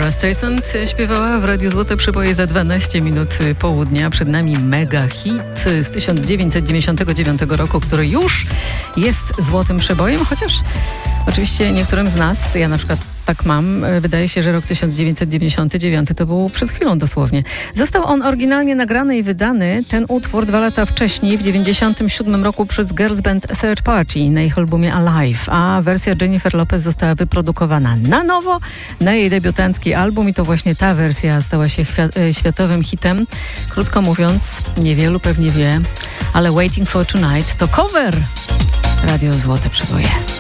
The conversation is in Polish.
Barbara Streisand śpiewała w Radiu Złote Przeboje za 12 minut południa. Przed nami mega hit z 1999 roku, który już jest złotym przebojem, chociaż oczywiście niektórym z nas, ja na przykład tak mam, wydaje się, że rok 1999 to był przed chwilą dosłownie. Został on oryginalnie nagrany i wydany, ten utwór 2 lata wcześniej, w 1997 roku przez girls band Third Party na ich albumie Alive, a wersja Jennifer Lopez została wyprodukowana na nowo na jej debiutancki album i to właśnie ta wersja stała się światowym hitem. Krótko mówiąc, niewielu pewnie wie, ale Waiting for Tonight to cover Radio Złote Przeboje.